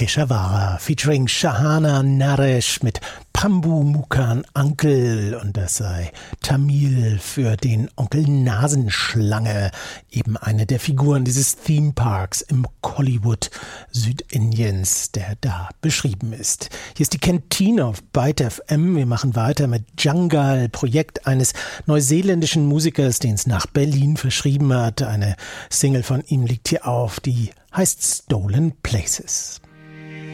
Peshawara featuring Shahana Naresh mit Pambu Mukan Uncle, und das sei Tamil für den Onkel Nasenschlange, eben eine der Figuren dieses Theme Parks im Kollywood Südindiens, der da beschrieben ist. Hier ist die Kantine auf Byte FM. Wir machen weiter mit Jungle, Projekt eines neuseeländischen Musikers, den es nach Berlin verschrieben hat. Eine Single von ihm liegt hier auf, die heißt Stolen Places.